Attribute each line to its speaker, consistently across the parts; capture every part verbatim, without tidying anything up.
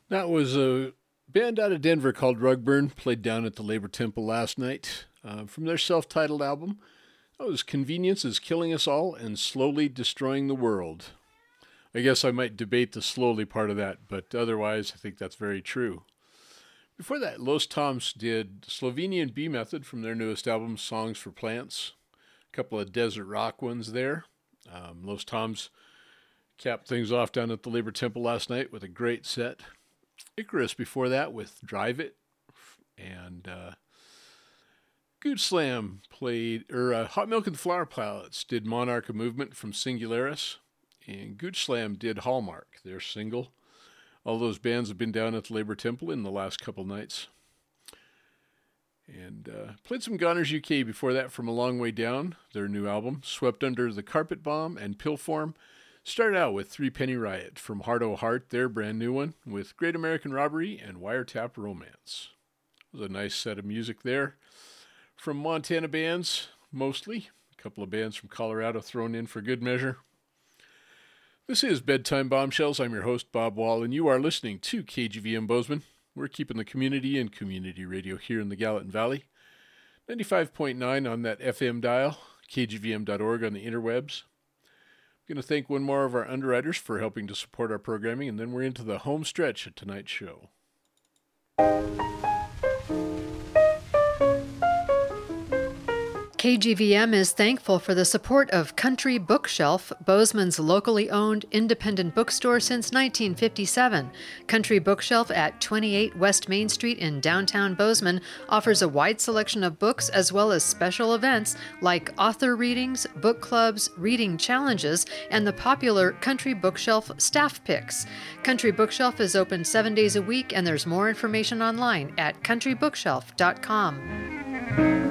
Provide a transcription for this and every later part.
Speaker 1: That was a band out of Denver called Rugburn, played down at the Labor Temple last night. Uh, from their self-titled album, that was Convenience is Killing Us All and Slowly Destroying the World. I guess I might debate the slowly part of that, but otherwise I think that's very true. Before that, Los Toms did Slovenian B Method from their newest album, Songs for Plants. A couple of desert rock ones there. Um, Los Toms capped things off down at the Labor Temple last night with a great set. Icarus before that with Drive It. And uh, Good Slam played, or uh, Hot Milk and the Flower Pilots did Monarch of Movement from Singularis. And Good Slam did Hallmark, their single. All those bands have been down at the Labor Temple in the last couple nights. And uh, played some Goners U K before that from A Long Way Down, their new album. Swept Under the Carpet Bomb and Pillform. Started out with Three Penny Riot from Heart O' Heart, their brand new one, with Great American Robbery and Wiretap Romance. It was a nice set of music there. From Montana bands, mostly. A couple of bands from Colorado thrown in for good measure. This is Bedtime Bombshells. I'm your host, Bob Wall, and you are listening to K G V M Bozeman. We're keeping the community in community radio here in the Gallatin Valley. ninety-five point nine on that F M dial, K G V M dot org on the interwebs. I'm going to thank one more of our underwriters for helping to support our programming, and then we're into the home stretch of tonight's show.
Speaker 2: K G V M is thankful for the support of Country Bookshelf, Bozeman's locally owned independent bookstore since nineteen fifty-seven. Country Bookshelf at twenty-eight West Main Street in downtown Bozeman offers a wide selection of books as well as special events like author readings, book clubs, reading challenges, and the popular Country Bookshelf staff picks. Country Bookshelf is open seven days a week, and there's more information online at country bookshelf dot com.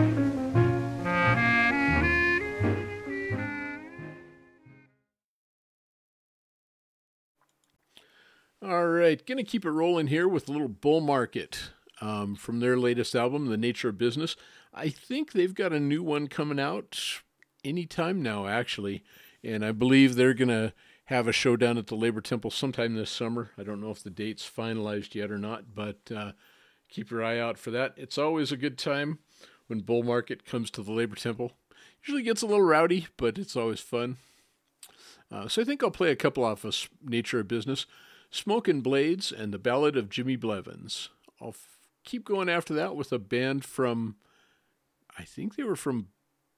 Speaker 1: All right, going to keep it rolling here with a little Bull Market um, from their latest album, The Nature of Business. I think they've got a new one coming out anytime now, actually, and I believe they're going to have a show down at the Labor Temple sometime this summer. I don't know if the date's finalized yet or not, but uh, keep your eye out for that. It's always a good time when Bull Market comes to the Labor Temple. Usually gets a little rowdy, but it's always fun. Uh, so I think I'll play a couple off of Nature of Business. Smokin' Blades and the Ballad of Jimmy Blevins. I'll f- keep going after that with a band from, I think they were from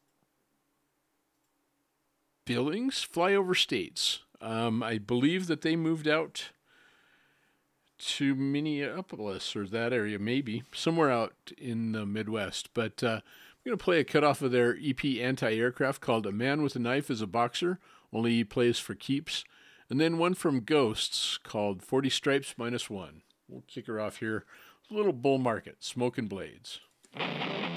Speaker 1: Billings, Flyover States. Um, I believe that they moved out to Minneapolis or that area, maybe, somewhere out in the Midwest. But uh, I'm going to play a cut off of their E P Anti-Aircraft called A Man with a Knife is a Boxer, only he plays for keeps. And then one from Ghosts called forty Stripes Minus One. We'll kick her off here with a little Bull Market, Smokin' Blades.